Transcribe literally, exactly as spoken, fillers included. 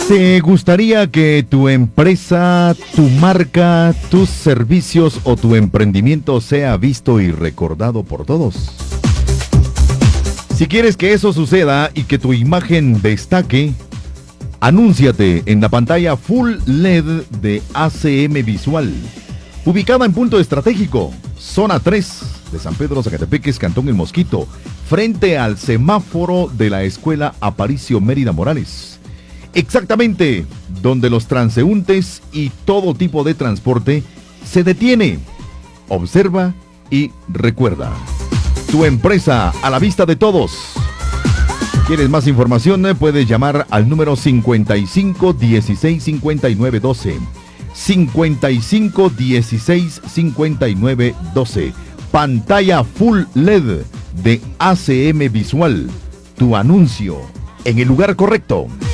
¿Te gustaría que tu empresa, tu marca, tus servicios o tu emprendimiento sea visto y recordado por todos? Si quieres que eso suceda y que tu imagen destaque, anúnciate en la pantalla Full L E D de A C M Visual, ubicada en punto estratégico, zona tres de San Pedro Zacatepeques, Cantón El Mosquito, frente al semáforo de la Escuela Aparicio Mérida Morales. Exactamente donde los transeúntes y todo tipo de transporte se detiene. Observa y recuerda. Tu empresa a la vista de todos. ¿Quieres más información? Puedes llamar al número cincuenta y cinco dieciséis cincuenta y nueve doce. cincuenta y cinco dieciséis cincuenta y nueve doce. Pantalla Full L E D de A C M Visual. Tu anuncio en el lugar correcto.